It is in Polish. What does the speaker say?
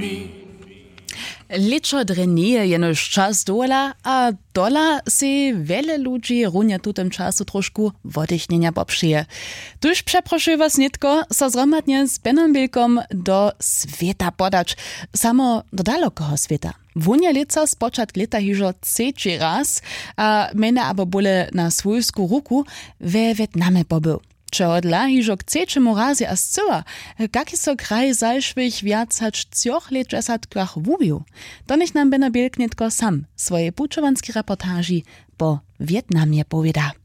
Leczo dre nie jenož czas dola, a dola si wiele ludzi runie tu tym czasu troszku wodychnienia poprzyje. Tuż przeproszę was nitko, so zromadnie z Benom Bilkom do świata podać, samo do dalekoho świata. Wunia lica z początku lata hižo trzeci raz, a mene abo bole na swojsku ruku we Wietnamie pobył. Če odla hižo k trzeciemu razie a zcyła, kaki so kraj zalšvih viac hač 3 wubił. To niech nam Bena Bilk nitko sam swoje pučovanski reportaži po Wietnamie powieda.